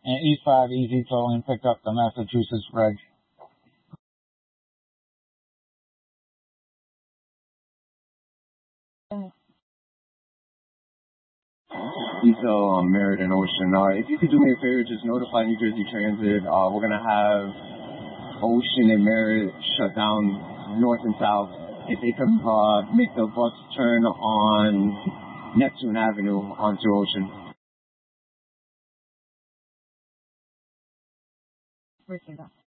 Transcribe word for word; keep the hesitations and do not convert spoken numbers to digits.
and East five Easy Tolling picked up the Massachusetts reg. Detail on Merritt and Ocean. Uh, if you could do me a favor, just notify New Jersey Transit. Uh, we're going to have Ocean and Merritt shut down north and south. If they could uh, make the bus turn on Neptune Avenue onto Ocean. Where's that?